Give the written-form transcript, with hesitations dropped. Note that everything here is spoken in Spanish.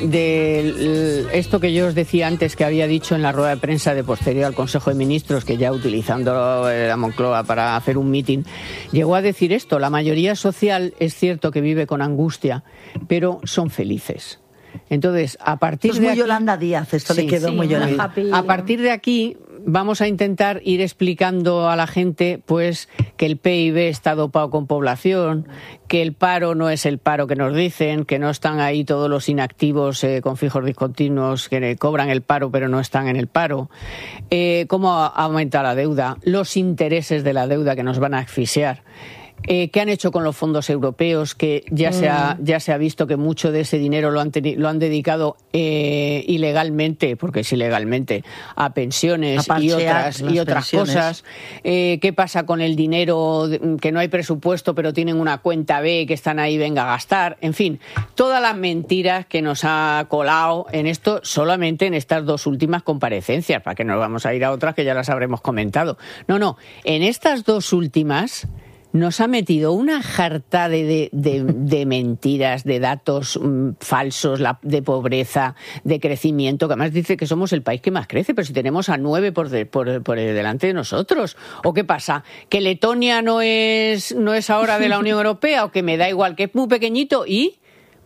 esto que yo os decía antes, que había dicho en la rueda de prensa de posterior al Consejo de Ministros, que ya utilizando la Moncloa para hacer un mitin, llegó a decir esto: la mayoría social es cierto que vive con angustia, pero son felices. Entonces, a partir de aquí... muy Yolanda Díaz, esto le quedó muy Yolanda. A partir de aquí vamos a intentar ir explicando a la gente pues que el PIB está dopado con población, que el paro no es el paro que nos dicen, que no están ahí todos los inactivos con fijos discontinuos que cobran el paro pero no están en el paro, cómo aumenta la deuda, los intereses de la deuda que nos van a asfixiar. ¿Qué han hecho con los fondos europeos? Que ya se ha visto que mucho de ese dinero lo han dedicado ilegalmente, porque es ilegalmente, a pensiones y otras cosas. ¿Qué pasa con el dinero que no hay presupuesto pero tienen una cuenta B que están ahí, venga a gastar? En fin, todas las mentiras que nos ha colado en esto, solamente en estas dos últimas comparecencias, para que no vamos a ir a otras que ya las habremos comentado. No, en estas dos últimas nos ha metido una jarta de mentiras, de datos falsos, de pobreza, de crecimiento, que además dice que somos el país que más crece, pero si tenemos a 9 por delante de nosotros. ¿O qué pasa? ¿Que Letonia no es ahora de la Unión Europea? ¿O que me da igual, que es muy pequeñito? ¿Y